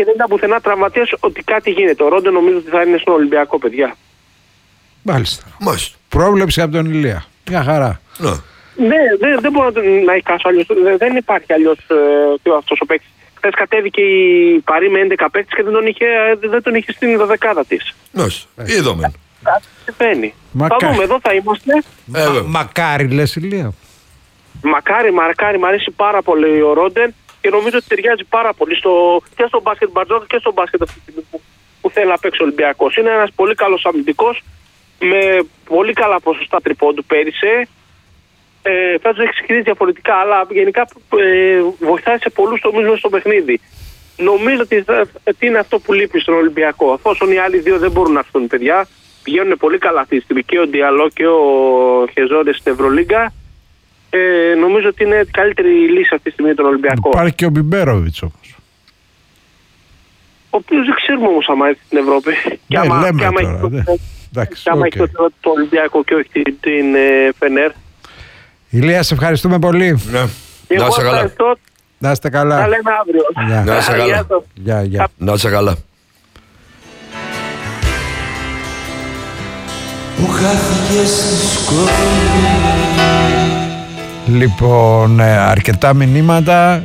και δεν ήταν πουθενά τραυματίας ότι κάτι γίνεται. Ο Ρόντε νομίζω ότι θα είναι στον Ολυμπιακό, παιδιά. Μάλιστα. Πρόβλεψη από τον Ηλία. Μια χαρά. Ναι, δεν μπορεί να εικάσω αλλιώς. Δεν υπάρχει αλλιώς αυτός ο παίκτης. Χθες κατέβηκε η Παρί με 11 παίκτες και δεν τον είχε στην 12η της. Είδαμε. Κάτι συμβαίνει. Θα δούμε, εδώ θα είμαστε. Μακάρι λες, Ηλία. Μακάρι, μου αρέσει πάρα πολύ ο Ρόντεν και νομίζω ότι ταιριάζει πάρα πολύ και στο μπάσκετ Μπαρτζόκα και στο μπάσκετ αυτή τη στιγμή που θέλει να παίξει ο Ολυμπιακός. Είναι ένας πολύ καλός αμυντικός με πολύ καλά ποσοστά τριπώντου πέρυσι. Φέτος έχει ξεκινήσει διαφορετικά, αλλά γενικά βοηθάει σε πολλούς τομείς μέσα στο παιχνίδι. Νομίζω ότι είναι αυτό που λείπει στον Ολυμπιακό. Αφόσον οι άλλοι δύο δεν μπορούν να έρθουν, παιδιά, πηγαίνουν πολύ καλά αυτή τη στιγμή και ο Διαλό και ο Χεζόνες στην Ευρωλίγκα. Νομίζω ότι είναι η καλύτερη λύση αυτή τη στιγμή τον Ολυμπιακό. Υπάρχει και ο Μπιμπέροβιτς όμως. Ο οποίος δεν ξέρουμε όμως άμα έρθει στην Ευρώπη. Και άμα έχει το Ολυμπιακό και όχι την Φενέρ. Ηλία, σε ευχαριστούμε πολύ. Να είσαι καλά. Να είστε καλά. Θα λέμε αύριο. Να είσαι καλά. Γεια. Να είσαι καλά. Μου χάθηκε στη σκόνη. Λοιπόν, αρκετά μηνύματα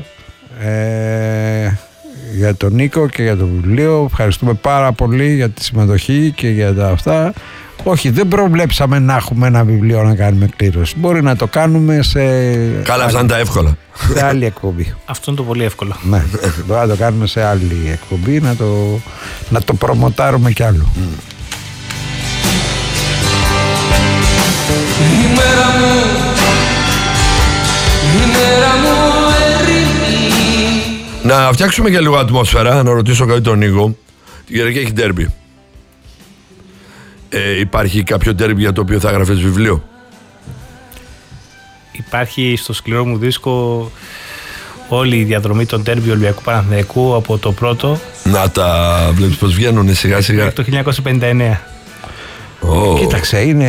για τον Νίκο και για το βιβλίο. Ευχαριστούμε πάρα πολύ για τη συμμετοχή και για τα αυτά. Όχι, δεν προβλέψαμε να έχουμε ένα βιβλίο να κάνουμε κλήρωση. Μπορεί να το κάνουμε σε... Καλά, αυτά είναι τα εύκολα. Σε άλλη εκπομπή. Αυτό είναι το πολύ εύκολο. Ναι, μπορεί να το κάνουμε σε άλλη εκπομπή, να το προμοτάρουμε κι άλλο. Η μέρα μου ερημεί. Να φτιάξουμε και λίγο ατμόσφαιρα, να ρωτήσω κάτι τον Νίκο. Η Κυριακή έχει ντέρμπι. Υπάρχει κάποιο ντέρμπι για το οποίο θα έγραφες βιβλίο? Υπάρχει στο σκληρό μου δίσκο όλη η διαδρομή των ντέρμπι Ολυμπιακού Παναθηναϊκού από το πρώτο. Να τα βλέπεις πως βγαίνουν σιγά σιγά. Το 1959. Κοίταξε, είναι...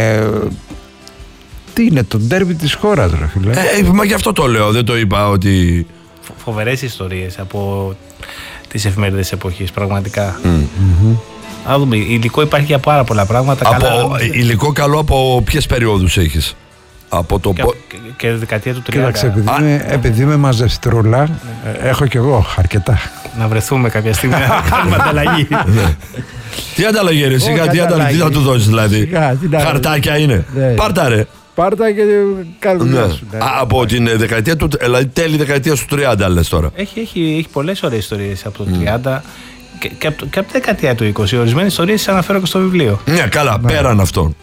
Τι είναι το ντέρμπι της χώρας, ρε φίλε. Μα γι' αυτό το λέω, δεν το είπα ότι... Φοβερές ιστορίες από τις εφημερίδες εποχής, πραγματικά. Να δούμε, υλικό υπάρχει για πάρα πολλά πράγματα. Υλικό καλό από ποιες περιόδους έχεις? Από το και δεκαετία του 30. Κοίταξε, επειδή είμαι μαζευτρούλα, έχω κι εγώ αρκετά. Να βρεθούμε κάποια στιγμή να κάνουμε ανταλλαγή. Τι ανταλλαγή ρε, σιγά, τι θα του δώσεις δηλαδή? Χαρτάκια είναι. Πάρτα ρε. Πάρτα και κάτω δουλειά σου. Από την δεκαετία του, δηλαδή τέλη δεκαετίας του 30 λες τώρα. Έχει πολλές ωραίες ιστορίες από το 30 και από τη δεκαετία του 20. Ορισμένες ιστορίες τις αναφέρω και στο βιβλίο. Ναι, καλά, πέραν αυτών.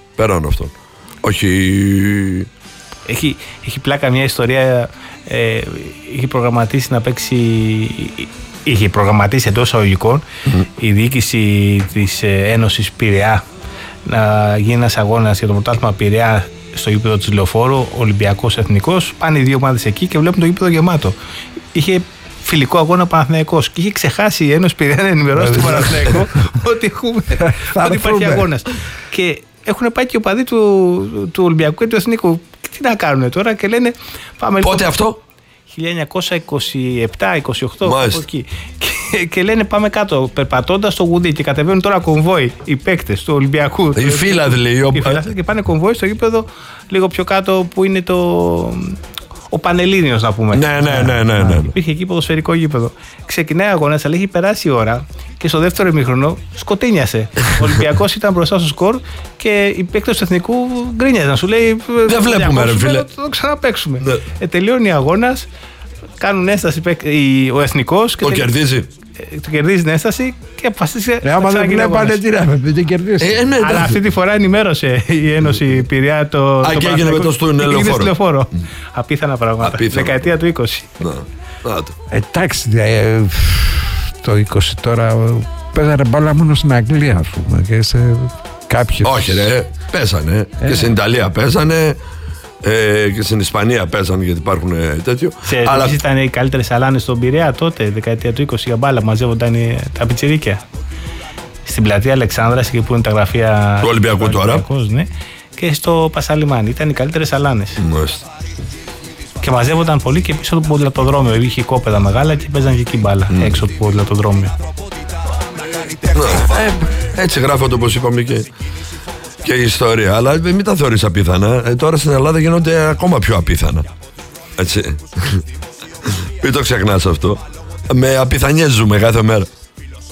Όχι... Έχει πλάκα μια ιστορία. Είχε προγραμματίσει να παίξει. Είχε προγραμματίσει εντός εισαγωγικών η διοίκηση της Ένωσης Πειραιά να γίνει ένας αγώνας για το πρωτάθλημα Πειραιά στο γήπεδο της Λεωφόρου, Ολυμπιακός Εθνικός. Πάνε οι δύο ομάδες εκεί και βλέπουν το γήπεδο γεμάτο. Είχε φιλικό αγώνα Παναθηναϊκός και είχε ξεχάσει η Ένωση Πειραιά να ενημερώσει τον Παναθηναϊκό ότι υπάρχει αγώνας. Και έχουν πάει και οι οπαδοί του Ολυμπιακού και του Εθνικού. Τι να κάνουν τώρα και λένε πάμε. Πότε αυτό? 1927-28 εκεί. Και λένε πάμε κάτω περπατώντας στο γουδί και κατεβαίνουν τώρα κομβόι οι παίκτες του Ολυμπιακού. Οι φίλαθλοι. Και πάνε κομβόι στο γήπεδο λίγο πιο κάτω που είναι ο Πανελλήνιος, να πούμε. Ναι. Υπήρχε εκεί ποδοσφαιρικό γήπεδο. Ξεκινάει αγώνας, αλλά έχει περάσει η ώρα και στο δεύτερο ημίχρονο σκοτίνιασε. Ο Ολυμπιακός ήταν μπροστά στο σκορ και οι παίκτες του Εθνικού γκρίνιαζαν. Σου λέει δεν βλέπουμε, ρε φίλε. Θα το ξαναπαίξουμε. Τελειώνει ο αγώνας, κάνουν ένσταση ο Εθνικός και το κερδίζει. Το κερδίζει την ένσταση και αποφασίστηκε. Άμα δεν βλέπανε τι να δεν κερδίσει. Αλλά αυτή τη φορά ενημέρωσε η Ένωση Πειραιά το. Και έγινε μετά στον Λεωφόρο. Απίθανα πράγματα. Δεκαετία του 20. Εντάξει, το 20 τώρα παίζανε μπάλα μόνο στην Αγγλία, ας πούμε. Και σε κάποιες. Όχι, ρε, πέσανε. Και στην Ιταλία πέσανε. Και στην Ισπανία παίζανε γιατί υπάρχουν τέτοιο. Αλλά ήταν οι καλύτερες σαλάνες στον Πειραιά τότε, δεκαετία του 20 για μπάλα. Μαζεύονταν τα πιτσιρίκια. Στην πλατεία Αλεξάνδρας, εκεί που είναι τα γραφεία του Ολυμπιακού τώρα. Ναι, και στο Πασαλιμάνι. Ήταν οι καλύτερες σαλάνες. Και μαζεύονταν πολύ και πίσω από το ποδηλατοδρόμιο. Είχε κόπεδα μεγάλα και παίζαν και εκεί μπάλα έξω από το ποδηλατοδρόμιο. Έτσι γράφονται, όπως είπαμε, και η ιστορία. Αλλά μην τα θεωρείς απίθανα. Τώρα στην Ελλάδα γίνονται ακόμα πιο απίθανα. Έτσι. Μην το ξεχνάς αυτό. Με απιθανιές ζούμε κάθε μέρα.